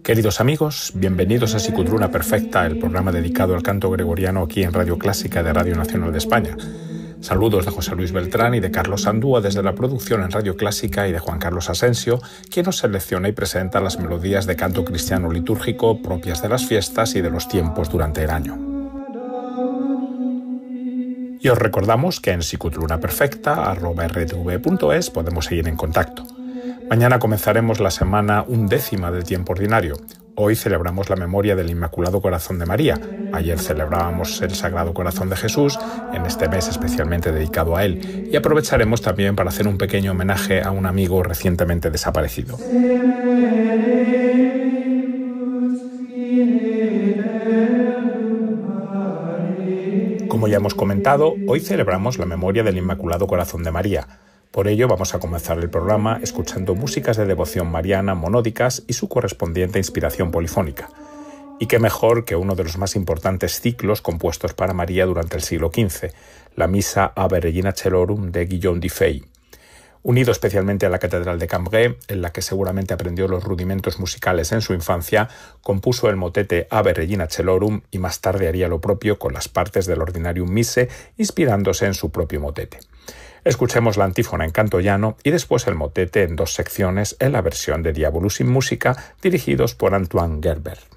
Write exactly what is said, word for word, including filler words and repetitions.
Queridos amigos, bienvenidos a Psicodruna Perfecta, el programa dedicado al canto gregoriano aquí en Radio Clásica de Radio Nacional de España. Saludos de José Luis Beltrán y de Carlos Sandúa desde la producción en Radio Clásica y de Juan Carlos Asensio, quien nos selecciona y presenta las melodías de canto cristiano litúrgico propias de las fiestas y de los tiempos durante el año. Y os recordamos que en psicodruna perfecta arroba r t v punto es podemos seguir en contacto. Mañana comenzaremos la semana undécima del tiempo ordinario. Hoy celebramos la memoria del Inmaculado Corazón de María. Ayer celebrábamos el Sagrado Corazón de Jesús, en este mes especialmente dedicado a él. Y aprovecharemos también para hacer un pequeño homenaje a un amigo recientemente desaparecido. Como ya hemos comentado, hoy celebramos la memoria del Inmaculado Corazón de María. Por ello vamos a comenzar el programa escuchando músicas de devoción mariana monódicas y su correspondiente inspiración polifónica. Y qué mejor que uno de los más importantes ciclos compuestos para María durante el siglo quince, la Misa Ave Regina Caelorum de Guillaume de Fay. Unido especialmente a la Catedral de Cambrai, en la que seguramente aprendió los rudimentos musicales en su infancia, compuso el motete Ave Regina Caelorum y más tarde haría lo propio con las partes del Ordinarium Mise, inspirándose en su propio motete. Escuchemos la antífona en canto llano y después el motete en dos secciones en la versión de Diabolus in Musica, dirigidos por Antoine Gerber.